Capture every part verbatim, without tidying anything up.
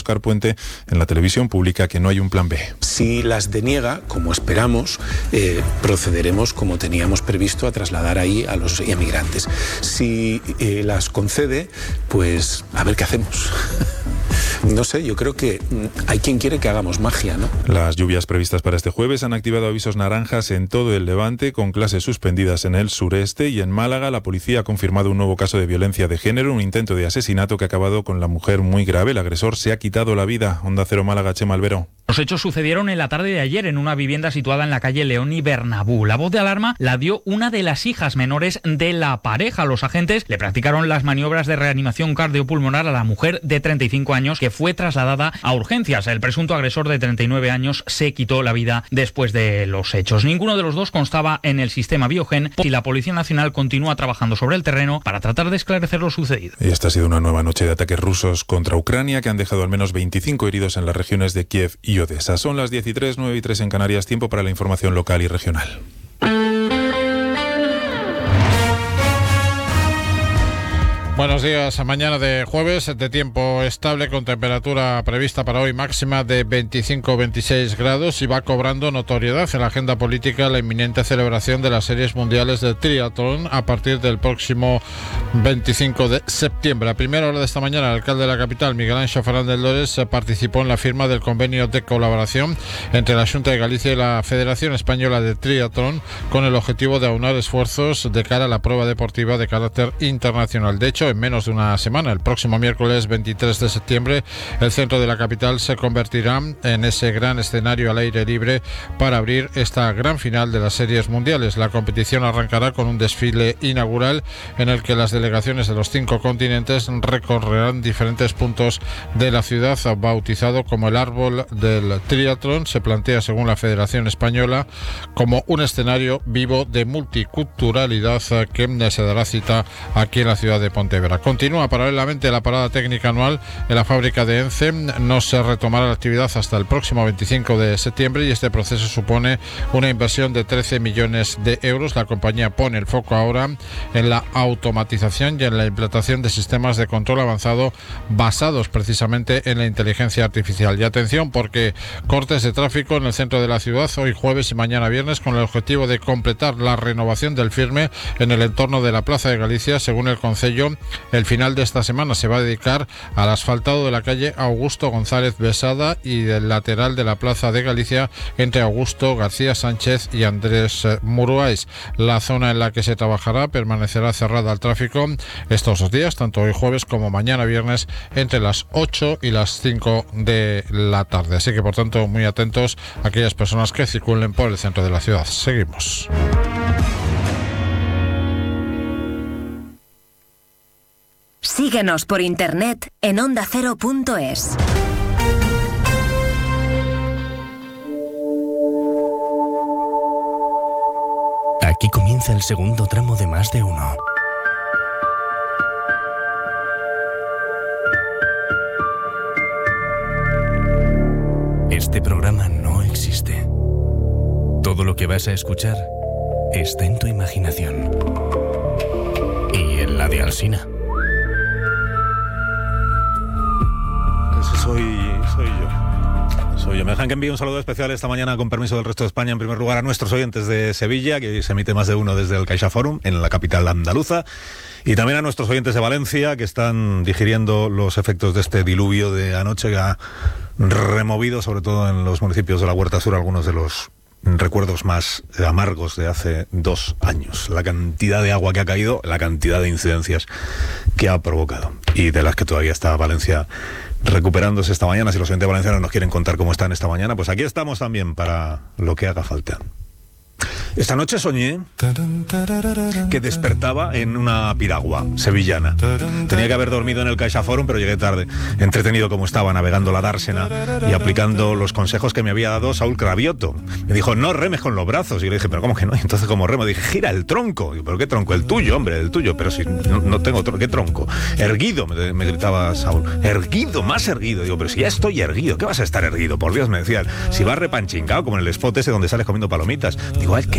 Óscar Puente, en la televisión pública que no hay un plan B. Si las deniega, como esperamos, eh, procederemos como teníamos previsto a trasladar ahí a los emigrantes. Si eh, las concede, pues a ver qué hacemos. No sé, yo creo que hay quien quiere que hagamos magia, ¿no? Las lluvias previstas para este jueves han activado avisos naranjas en todo el Levante, con clases suspendidas en el sureste, y en Málaga la policía ha confirmado un nuevo caso de violencia de género, un intento de asesinato que ha acabado con la mujer muy grave. El agresor se ha quitado la vida. Onda Cero Málaga, Chema Albero. Los hechos sucedieron en la tarde de ayer en una vivienda situada en la calle León y Bernabú. La voz de alarma la dio una de las hijas menores de la pareja. Los agentes le practicaron las maniobras de reanimación cardiopulmonar a la mujer de treinta y cinco años, que fue trasladada a urgencias. El presunto agresor de treinta y nueve años se quitó la vida después de los hechos. Ninguno de los dos constaba en el sistema Biogen y la Policía Nacional continúa trabajando sobre el terreno para tratar de esclarecer lo sucedido. Y esta ha sido una nueva noche de ataques rusos contra Ucrania que han dejado al menos veinticinco heridos en las regiones de Kiev y Odessa. Son las diez y tres, nueve y tres en Canarias. Tiempo para la información local y regional. Buenos días. Mañana de jueves, de tiempo estable, con temperatura prevista para hoy máxima de veinticinco a veintiséis grados, y va cobrando notoriedad en la agenda política la inminente celebración de las series mundiales de triatlón a partir del próximo veinticinco de septiembre. A primera hora de esta mañana, el alcalde de la capital, Miguel Anxo Fernández Lores, participó en la firma del convenio de colaboración entre la Xunta de Galicia y la Federación Española de Triatlón, con el objetivo de aunar esfuerzos de cara a la prueba deportiva de carácter internacional. De hecho, en menos de una semana, el próximo miércoles veintitrés de septiembre, el centro de la capital se convertirá en ese gran escenario al aire libre para abrir esta gran final de las series mundiales. La competición arrancará con un desfile inaugural en el que las delegaciones de los cinco continentes recorrerán diferentes puntos de la ciudad. Bautizado como el árbol del triatlón, se plantea, según la Federación Española, como un escenario vivo de multiculturalidad que se dará cita aquí en la ciudad de Pontevedra. Continúa paralelamente la parada técnica anual en la fábrica de Ence. No se retomará la actividad hasta el próximo veinticinco de septiembre y este proceso supone una inversión de trece millones de euros. La compañía pone el foco ahora en la automatización y en la implantación de sistemas de control avanzado basados precisamente en la inteligencia artificial. Y atención, porque cortes de tráfico en el centro de la ciudad hoy jueves y mañana viernes, con el objetivo de completar la renovación del firme en el entorno de la Plaza de Galicia. Según el Concello, el final de esta semana se va a dedicar al asfaltado de la calle Augusto González Besada y del lateral de la Plaza de Galicia entre Augusto García Sánchez y Andrés Muruáis. La zona en la que se trabajará permanecerá cerrada al tráfico estos dos días, tanto hoy jueves como mañana viernes, entre las ocho y las cinco de la tarde. Así que, por tanto, muy atentos a aquellas personas que circulen por el centro de la ciudad. Seguimos. Síguenos por internet en onda cero punto es. Aquí comienza el segundo tramo de Más de Uno. Este programa no existe. Todo lo que vas a escuchar está en tu imaginación y en la de Alsina. Soy, soy yo. Soy yo. Me dejan que envíe un saludo especial esta mañana, con permiso del resto de España, en primer lugar a nuestros oyentes de Sevilla, que se emite Más de Uno desde el CaixaForum, en la capital andaluza, y también a nuestros oyentes de Valencia, que están digiriendo los efectos de este diluvio de anoche que ha removido, sobre todo en los municipios de la Huerta Sur, algunos de los recuerdos más amargos de hace dos años. La cantidad de agua que ha caído, la cantidad de incidencias que ha provocado, y de las que todavía está Valencia recuperándose esta mañana. Si los oyentes valencianos nos quieren contar cómo están esta mañana, pues aquí estamos también para lo que haga falta. Esta noche soñé que despertaba en una piragua sevillana. Tenía que haber dormido en el CaixaForum, pero llegué tarde. Entretenido como estaba, navegando la dársena y aplicando los consejos que me había dado Saúl Cravioto. Me dijo, no remes con los brazos. Y le dije, pero ¿cómo que no? Y entonces, ¿cómo remo? Dije, gira el tronco. Y, ¿pero qué tronco? El tuyo, hombre, el tuyo. Pero si no, no tengo tronco, ¿qué tronco? Erguido, me, me gritaba Saúl. Erguido, más erguido. Digo, pero si ya estoy erguido, ¿qué vas a estar erguido? Por Dios, me decían, si vas repanchingado, como en el spot ese donde sales comiendo palomitas. Digo, ay, que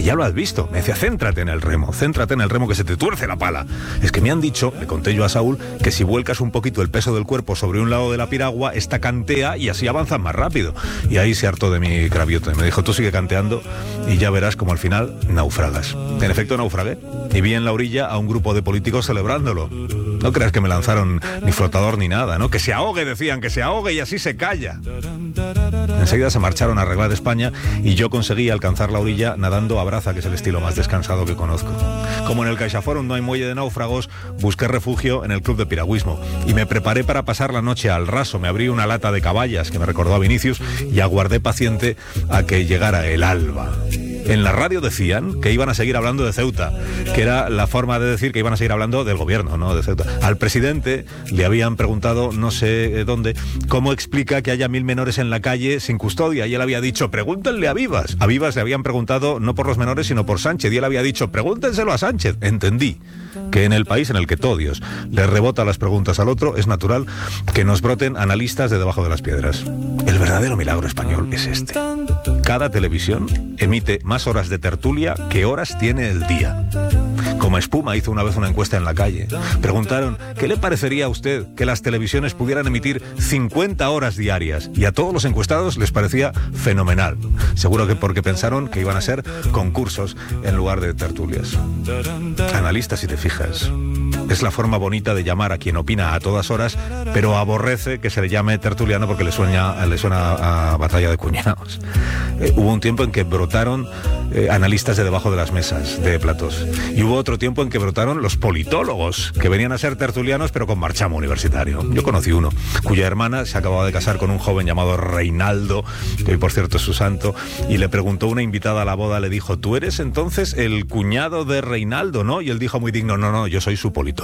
ya lo has visto. Me decía, céntrate en el remo, céntrate en el remo que se te tuerce la pala. Es que me han dicho, le conté yo a Saúl, que si vuelcas un poquito el peso del cuerpo sobre un lado de la piragua, esta cantea y así avanzas más rápido. Y ahí se hartó de mi craviote. Me dijo, tú sigue canteando y ya verás como al final naufragas. En efecto, naufragué y vi en la orilla a un grupo de políticos celebrándolo. No creas que me lanzaron ni flotador ni nada, ¿no? Que se ahogue, decían, que se ahogue y así se calla. Enseguida se marcharon a arreglar España y yo conseguí alcanzar la orilla nadando a braza, que es el estilo más descansado que conozco. Como en el CaixaForum no hay muelle de náufragos, busqué refugio en el club de piragüismo y me preparé para pasar la noche al raso. Me abrí una lata de caballas que me recordó a Vinicius y aguardé paciente a que llegara el alba. En la radio decían que iban a seguir hablando de Ceuta, que era la forma de decir que iban a seguir hablando del gobierno, no de Ceuta. Al presidente le habían preguntado, no sé dónde, cómo explica que haya mil menores en la calle sin custodia, y él había dicho, pregúntenle a Vivas. A Vivas le habían preguntado no por los menores, sino por Sánchez, y él había dicho, pregúntenselo a Sánchez. Entendí que en el país en el que todo Dios le rebota las preguntas al otro, es natural que nos broten analistas de debajo de las piedras. El verdadero milagro español es este. Cada televisión emite más horas de tertulia que horas tiene el día. Como Espuma hizo una vez una encuesta en la calle. Preguntaron, ¿qué le parecería a usted que las televisiones pudieran emitir cincuenta horas diarias? Y a todos los encuestados les parecía fenomenal. Seguro que porque pensaron que iban a ser concursos en lugar de tertulias. Analistas, si te fijas. Es la forma bonita de llamar a quien opina a todas horas, pero aborrece que se le llame tertuliano porque le suena, le suena a, a batalla de cuñados. Eh, hubo un tiempo en que brotaron eh, analistas de debajo de las mesas, de platos. Y hubo otro tiempo en que brotaron los politólogos, que venían a ser tertulianos pero con marchamo universitario. Yo conocí uno, cuya hermana se acababa de casar con un joven llamado Reinaldo, que hoy por cierto es su santo, y le preguntó una invitada a la boda, le dijo, tú eres entonces el cuñado de Reinaldo, ¿no? Y él dijo muy digno, no, no, yo soy su politólogo.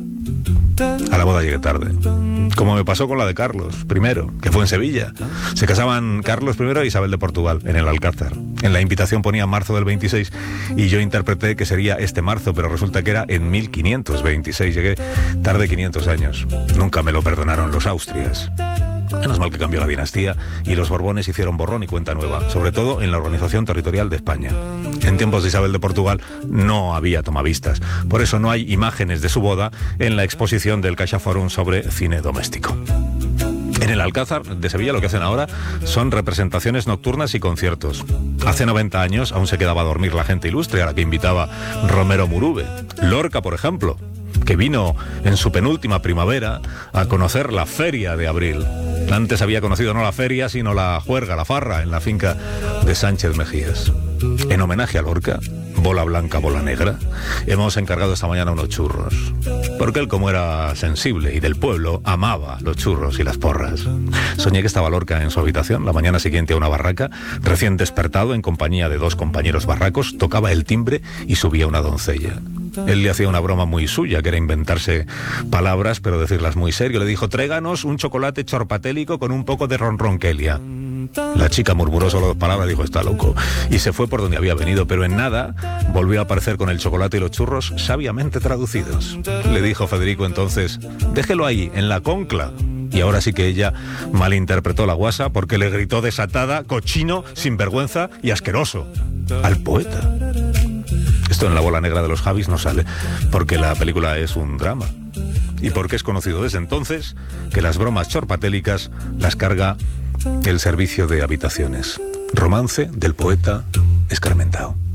A la boda llegué tarde, como me pasó con la de Carlos primero, que fue en Sevilla. Se casaban Carlos primero e Isabel de Portugal en el Alcázar. En la invitación ponía marzo del veintiséis y yo interpreté que sería este marzo, pero resulta que era en mil quinientos veintiséis. Llegué tarde quinientos años. Nunca me lo perdonaron los Austrias. Menos mal que cambió la dinastía y los Borbones hicieron borrón y cuenta nueva, sobre todo en la organización territorial de España. En tiempos de Isabel de Portugal no había tomavistas, por eso no hay imágenes de su boda en la exposición del CaixaForum sobre cine doméstico. En el Alcázar de Sevilla lo que hacen ahora son representaciones nocturnas y conciertos. Hace noventa años aún se quedaba a dormir la gente ilustre a la que invitaba Romero Murube. Lorca, por ejemplo, que vino en su penúltima primavera a conocer la feria de abril. Antes había conocido no la feria, sino la juerga, la farra, en la finca de Sánchez Mejías. En homenaje a Lorca, bola blanca, bola negra, hemos encargado esta mañana unos churros. Porque él, como era sensible y del pueblo, amaba los churros y las porras. Soñé que estaba Lorca en su habitación la mañana siguiente a una barraca, recién despertado en compañía de dos compañeros barracos, tocaba el timbre y subía una doncella. Él le hacía una broma muy suya, que era inventarse palabras, pero decirlas muy serio. Le dijo, tráiganos un chocolate chorpatélico con un poco de ronronquelia. La chica murmuró solo dos palabras, dijo, está loco, y se fue por donde había venido, pero en nada volvió a aparecer con el chocolate y los churros sabiamente traducidos. Le dijo Federico entonces, déjelo ahí, en la concla. Y ahora sí que ella malinterpretó la guasa porque le gritó desatada, cochino, sinvergüenza y asqueroso al poeta. Esto en La bola negra de los Javis no sale, porque la película es un drama. Y porque es conocido desde entonces que las bromas chorpatélicas las carga el servicio de habitaciones. Romance del poeta escarmentado.